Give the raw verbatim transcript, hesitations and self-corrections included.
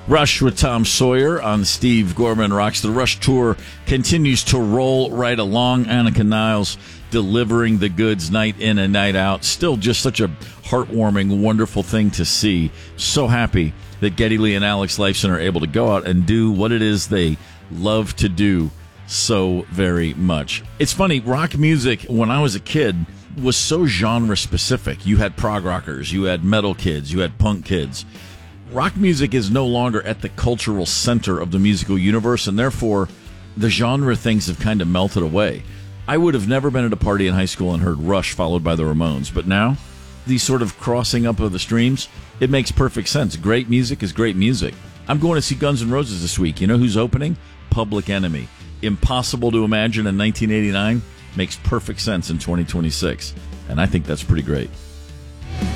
Rush with Tom Sawyer on Steve Gorman Rocks. The Rush tour continues to roll right along. Annika Niles delivering the goods night in and night out. Still just such a heartwarming, wonderful thing to see. So happy that Geddy Lee and Alex Lifeson are able to go out and do what it is they love to do so very much. It's funny, rock music, when I was a kid, was so genre specific. You had prog rockers, you had metal kids, you had punk kids. Rock music is no longer at the cultural center of the musical universe, and therefore the genre things have kind of melted away. I would have never been at a party in high school and heard Rush followed by the Ramones, but now, these sort of crossing up of the streams, it makes perfect sense. Great music is great music. I'm going to see Guns N' Roses this week. You know who's opening? Public Enemy. Impossible to imagine in nineteen eighty-nine, makes perfect sense in twenty twenty-six, and I think that's pretty great.